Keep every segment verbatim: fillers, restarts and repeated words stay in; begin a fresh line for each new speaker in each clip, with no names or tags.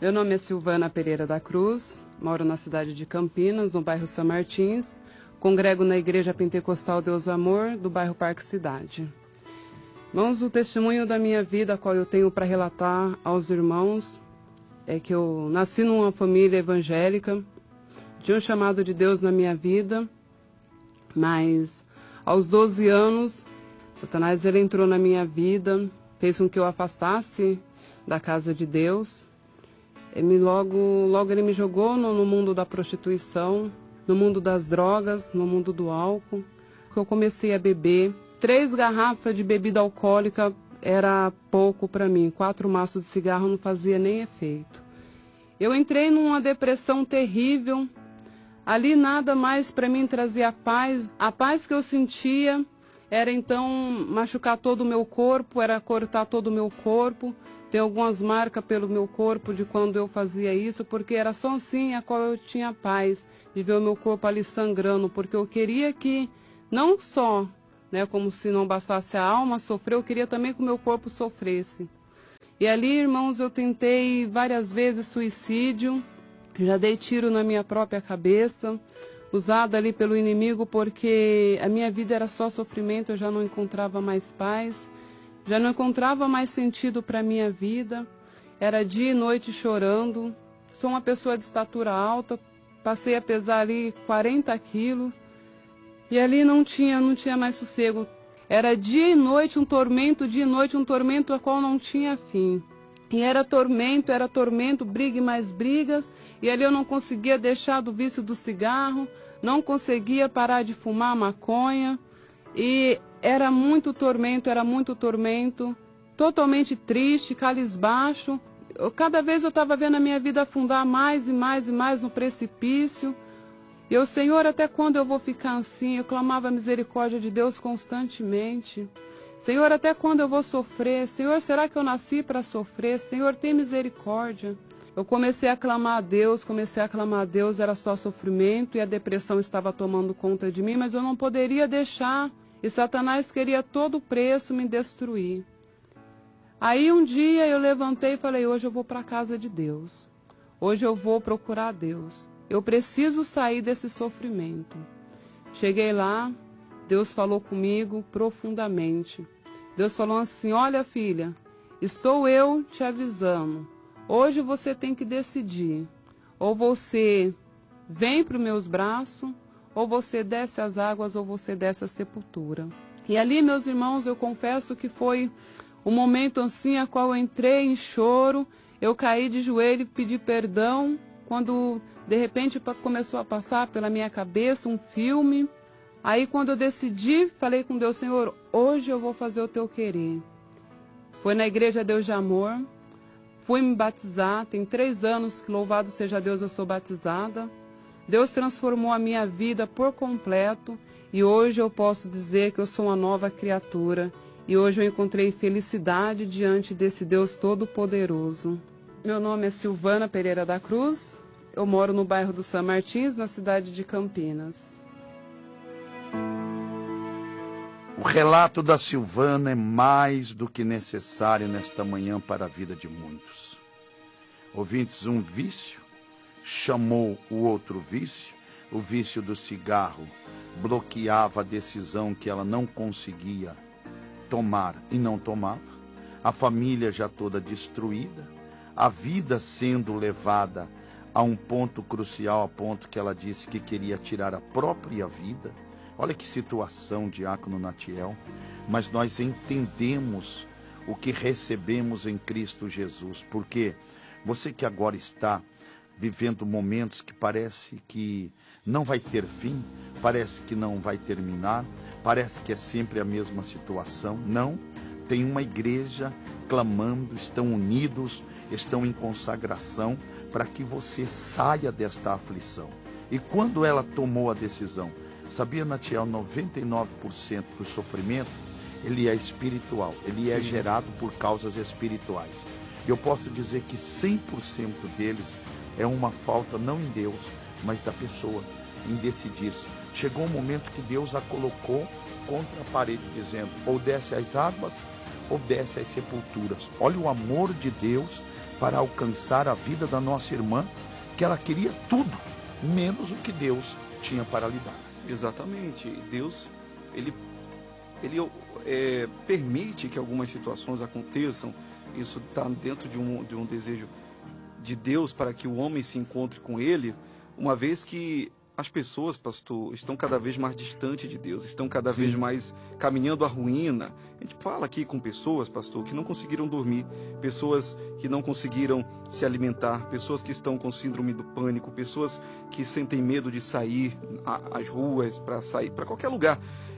Meu nome é Silvana Pereira da Cruz, moro na cidade de Campinas, no bairro São Martins, congrego na Igreja Pentecostal Deus Amor, do bairro Parque Cidade. Irmãos, o testemunho da minha vida, qual eu tenho para relatar aos irmãos, é que eu nasci numa família evangélica, tinha um chamado de Deus na minha vida, mas aos doze anos, Satanás ele entrou na minha vida, fez com que eu afastasse da casa de Deus. Ele logo, logo ele me jogou no, no mundo da prostituição, no mundo das drogas, no mundo do álcool. Eu comecei a beber. Três garrafas de bebida alcoólica era pouco para mim. Quatro maços de cigarro não fazia nem efeito. Eu entrei numa depressão terrível. Ali nada mais para mim trazia paz. A paz que eu sentia era então machucar todo o meu corpo, era cortar todo o meu corpo. Tem algumas marcas pelo meu corpo de quando eu fazia isso, porque era só assim a qual eu tinha paz, de ver o meu corpo ali sangrando, porque eu queria que, não só, né, como se não bastasse a alma sofrer, eu queria também que o meu corpo sofresse. E ali, irmãos, eu tentei várias vezes suicídio, já dei tiro na minha própria cabeça, usada ali pelo inimigo, porque a minha vida era só sofrimento, eu já não encontrava mais paz. Já não encontrava mais sentido para a minha vida, era dia e noite chorando. Sou uma pessoa de estatura alta, passei a pesar ali quarenta quilos e ali não tinha, não tinha mais sossego. Era dia e noite um tormento, dia e noite um tormento a qual não tinha fim. E era tormento, era tormento, briga e mais brigas, e ali eu não conseguia deixar do vício do cigarro, não conseguia parar de fumar maconha, e era muito tormento, era muito tormento, totalmente triste, cabisbaixo. Eu, cada vez eu estava vendo a minha vida afundar mais e mais e mais no precipício. E eu, Senhor, até quando eu vou ficar assim? Eu clamava a misericórdia de Deus constantemente. Senhor, até quando eu vou sofrer? Senhor, será que eu nasci para sofrer? Senhor, tem misericórdia. Eu comecei a clamar a Deus, comecei a clamar a Deus, era só sofrimento e a depressão estava tomando conta de mim, mas eu não poderia deixar. E Satanás queria a todo preço me destruir. Aí um dia eu levantei e falei, hoje eu vou para a casa de Deus. Hoje eu vou procurar Deus. Eu preciso sair desse sofrimento. Cheguei lá, Deus falou comigo profundamente. Deus falou assim, olha filha, estou eu te avisando. Hoje você tem que decidir. Ou você vem para os meus braços, ou você desce as águas, ou você desce a sepultura. E ali, meus irmãos, eu confesso que foi um momento assim, a qual eu entrei em choro, eu caí de joelho e pedi perdão, quando de repente começou a passar pela minha cabeça um filme. Aí quando eu decidi, falei com Deus, Senhor, hoje eu vou fazer o teu querer. Foi na igreja Deus de Amor, fui me batizar, tem três anos que, louvado seja Deus, eu sou batizada. Deus transformou a minha vida por completo e hoje eu posso dizer que eu sou uma nova criatura. E hoje eu encontrei felicidade diante desse Deus Todo-Poderoso. Meu nome é Silvana Pereira da Cruz, eu moro no bairro do São Martins, na cidade de Campinas.
O relato da Silvana é mais do que necessário nesta manhã para a vida de muitos. Ouvintes, um vício chamou o outro vício, o vício do cigarro bloqueava a decisão que ela não conseguia tomar e não tomava, a família já toda destruída, a vida sendo levada a um ponto crucial, a ponto que ela disse que queria tirar a própria vida. Olha que situação, diácono Natiel, mas nós entendemos o que recebemos em Cristo Jesus, porque você que agora está vivendo momentos que parece que não vai ter fim, parece que não vai terminar, parece que é sempre a mesma situação. Não, tem uma igreja clamando, estão unidos, estão em consagração para que você saia desta aflição. E quando ela tomou a decisão, sabia, Natiel, noventa e nove por cento do sofrimento, ele é espiritual, ele Sim. é gerado por causas espirituais. Eu posso dizer que cem por cento deles é uma falta não em Deus, mas da pessoa, em decidir-se. Chegou um momento que Deus a colocou contra a parede, dizendo, ou desce às águas, ou desce às sepulturas. Olha o amor de Deus para alcançar a vida da nossa irmã, que ela queria tudo, menos o que Deus tinha para lhe dar.
Exatamente. Deus, ele, ele é, permite que algumas situações aconteçam. Isso está dentro de um, de um desejo de Deus para que o homem se encontre com Ele, uma vez que as pessoas, pastor, estão cada vez mais distantes de Deus, estão cada
Sim.
vez mais caminhando à ruína. A gente fala aqui com pessoas, pastor, que não conseguiram dormir, pessoas que não conseguiram se alimentar, pessoas que estão com síndrome do pânico, pessoas que sentem medo de sair às ruas, para sair para qualquer lugar.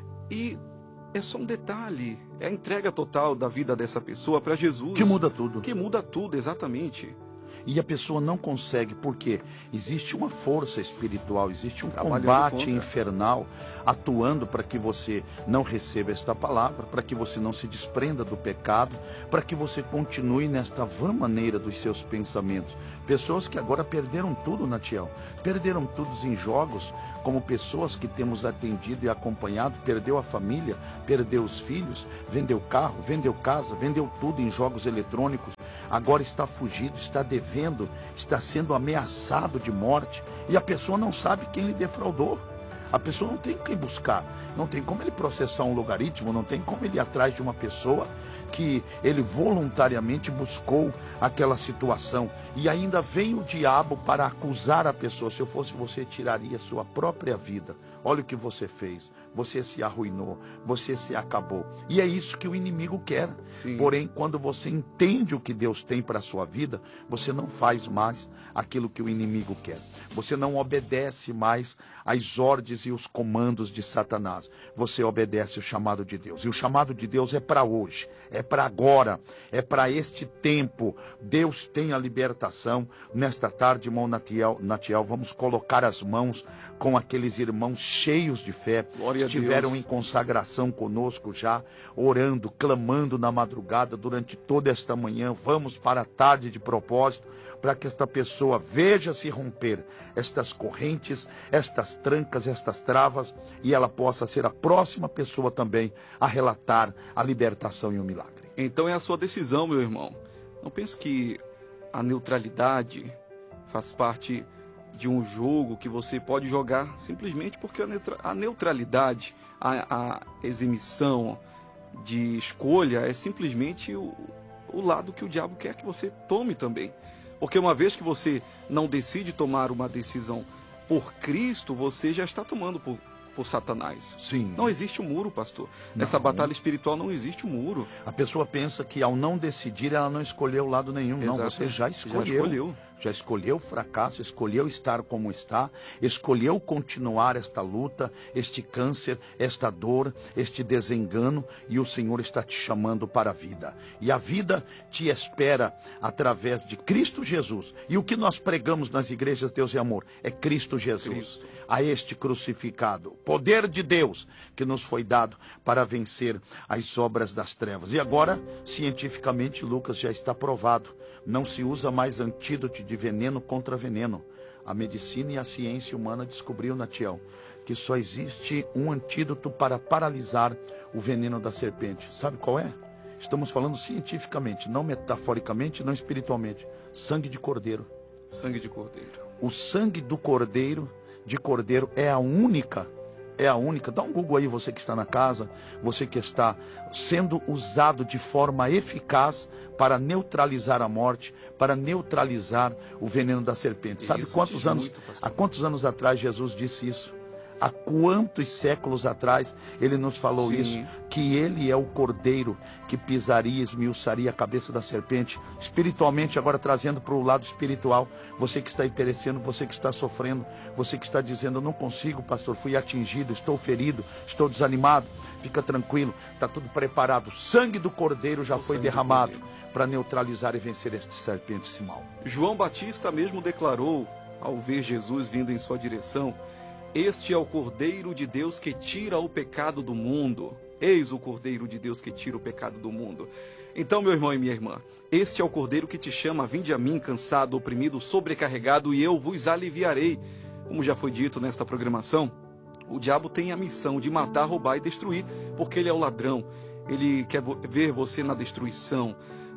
E é só um detalhe, é a entrega total da vida dessa pessoa para Jesus.
Que muda tudo.
Que muda tudo, exatamente.
E a pessoa não consegue, porque existe uma força espiritual, existe um
Trabalhando
combate
contra.
infernal atuando para que você não receba esta palavra, para que você não se desprenda do pecado, para que você continue nesta vã maneira dos seus pensamentos. Pessoas que agora perderam tudo, Natiel, perderam tudo em jogos, como pessoas que temos atendido e acompanhado, perdeu a família, perdeu os filhos, vendeu carro, vendeu casa, vendeu tudo em jogos eletrônicos, agora está fugido, está devendo, está sendo ameaçado de morte, e a pessoa não sabe quem lhe defraudou. A pessoa não tem quem buscar, não tem como ele processar um logaritmo, não tem como ele ir atrás de uma pessoa que ele voluntariamente buscou aquela situação. E ainda vem o diabo para acusar a pessoa. Se eu fosse você, tiraria a sua própria vida. Olha o que você fez, você se arruinou, você se acabou. E é isso que o inimigo quer.
Sim.
Porém, quando você entende o que Deus tem para a sua vida, você não faz mais aquilo que o inimigo quer. Você não obedece mais às ordens e os comandos de Satanás. Você obedece o chamado de Deus. E o chamado de Deus é para hoje, é para agora, é para este tempo. Deus tem a libertação. Nesta tarde, irmão Natiel, Natiel, vamos colocar as mãos com aqueles irmãos cheios de fé,
Glória
estiveram
a Deus.
em consagração conosco já, orando, clamando na madrugada durante toda esta manhã. Vamos para a tarde de propósito, para que esta pessoa veja se romper estas correntes, estas trancas, estas travas, e ela possa ser a próxima pessoa também a relatar a libertação e o milagre.
Então é a sua decisão, meu irmão. Não pense que a neutralidade faz parte de um jogo que você pode jogar simplesmente porque a, neutra a neutralidade, a, a exemição de escolha é simplesmente o, o lado que o diabo quer que você tome também. Porque uma vez que você não decide tomar uma decisão por Cristo, você já está tomando por, por Satanás.
Sim.
Não existe um muro, pastor. Nessa
Não.
batalha espiritual não existe um muro.
A pessoa pensa que ao não decidir, ela não escolheu lado nenhum. Não,
Exato.
você já escolheu.
Já escolheu.
Já escolheu o fracasso, escolheu estar como está, escolheu continuar esta luta, este câncer, esta dor, este desengano, e o Senhor está te chamando para a vida. E a vida te espera através de Cristo Jesus. E o que nós pregamos nas igrejas Deus é Amor é Cristo Jesus.
Cristo.
A este crucificado, poder de Deus que nos foi dado para vencer as obras das trevas. E agora, cientificamente, Lucas, já está provado. Não se usa mais antídoto de veneno contra veneno. A medicina e a ciência humana descobriu, Natiel, que só existe um antídoto para paralisar o veneno da serpente. Sabe qual é? Estamos falando cientificamente, não metaforicamente, não espiritualmente. Sangue de cordeiro.
Sangue de cordeiro.
O sangue do cordeiro, de cordeiro, é a única, é a única. Dá um Google aí, você que está na casa, você que está sendo usado de forma eficaz para neutralizar a morte, para neutralizar o veneno da serpente. Sabe
Isso,
quantos anos,
muito, pastor.
há quantos anos atrás Jesus disse isso? Há quantos séculos atrás ele nos falou
Sim.
isso? Que ele é o cordeiro que pisaria, esmiuçaria a cabeça da serpente. Espiritualmente, agora trazendo para o lado espiritual, você que está aí perecendo, você que está sofrendo, você que está dizendo, eu não consigo, pastor, fui atingido, estou ferido, estou desanimado. Fica tranquilo, está tudo preparado. O sangue do cordeiro já
O
foi
sangue do
derramado
cordeiro.
para neutralizar e vencer este serpente, esse mal.
João Batista mesmo declarou, ao ver Jesus vindo em sua direção, este é o Cordeiro de Deus que tira o pecado do mundo. Eis o Cordeiro de Deus que tira o pecado do mundo. Então, meu irmão e minha irmã, este é o Cordeiro que te chama, vinde a mim, cansado, oprimido, sobrecarregado, e eu vos aliviarei. Como já foi dito nesta programação, o diabo tem a missão de matar, roubar e destruir, porque ele é o ladrão. Ele quer ver você na destruição,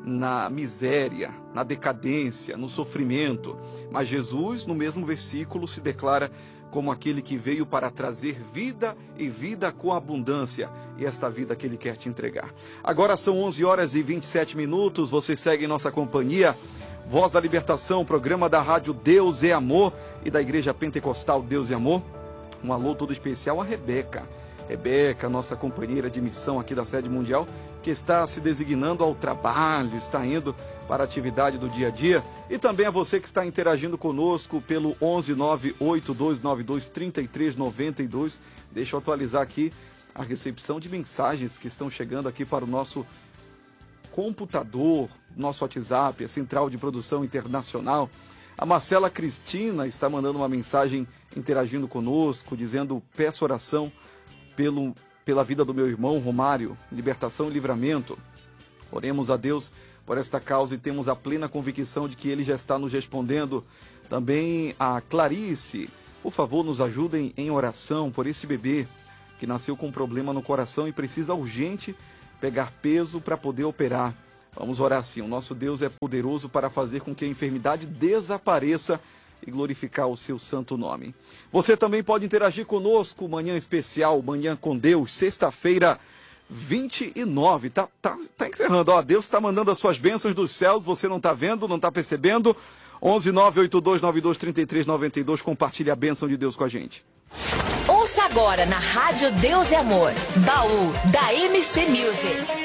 na miséria, na decadência, no sofrimento. Mas Jesus, no mesmo versículo, se declara como aquele que veio para trazer vida e vida com abundância. E esta vida que Ele quer te entregar. Agora são onze horas e vinte e sete minutos, você segue em nossa companhia. Voz da Libertação, programa da Rádio Deus é Amor e da Igreja Pentecostal Deus é Amor. Um alô todo especial a Rebeca. Rebeca, nossa companheira de missão aqui da sede mundial, que está se designando ao trabalho, está indo para a atividade do dia a dia. E também a você que está interagindo conosco pelo onze nove oito dois nove dois três três nove dois. Deixa eu atualizar aqui a recepção de mensagens que estão chegando aqui para o nosso computador, nosso WhatsApp, a Central de Produção Internacional. A Marcela Cristina está mandando uma mensagem interagindo conosco, dizendo: peço oração pelo, pela vida do meu irmão Romário, libertação e livramento. Oremos a Deus por esta causa e temos a plena convicção de que Ele já está nos respondendo. Também a Clarice, por favor, nos ajudem em oração por esse bebê que nasceu com um problema no coração e precisa urgente pegar peso para poder operar. Vamos orar assim. O nosso Deus é poderoso para fazer com que a enfermidade desapareça e glorificar o seu santo nome. Você também pode interagir conosco, manhã especial, manhã com Deus, sexta-feira, vinte e nove. Tá, tá, tá encerrando. Ó, Deus está mandando as suas bênçãos dos céus, você não está vendo, não está percebendo. onze nove oito dois nove dois três três nove dois, compartilhe a bênção de Deus com a gente.
Ouça agora na Rádio Deus é Amor, Baú da M C Music.